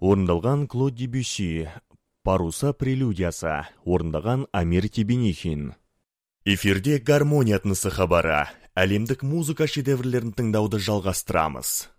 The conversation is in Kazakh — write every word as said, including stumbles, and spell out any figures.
Орындалған Клод Дебюсси, Паруса прелюдиясы, орындаған Амир Тебенихин. Эфирде гармония тынысы хабары. Әлемдік музыка шедеврлерін тыңдауды жалғастырамыз.